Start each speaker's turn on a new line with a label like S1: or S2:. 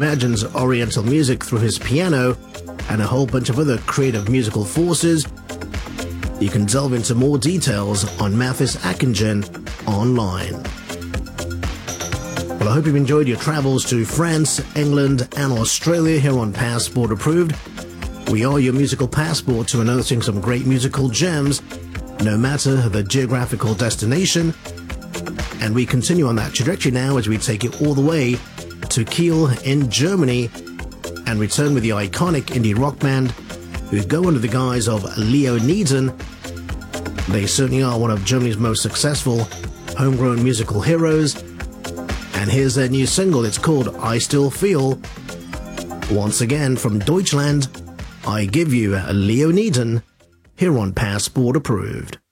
S1: imagines Oriental music through his piano and a whole bunch of other creative musical forces. You can delve into more details on Mathis Akingen online. Well, I hope you've enjoyed your travels to France, England, and Australia here on Passport Approved. We are your musical passport to unearthing some great musical gems, no matter the geographical destination. And we continue on that trajectory now as we take it all the way to Kiel in Germany and return with the iconic indie rock band who go under the guise of Leoniden. They certainly are one of Germany's most successful homegrown musical heroes. And here's their new single. It's called I Still Feel. Once again from Deutschland, I give you a Leoniden here on Passport Approved.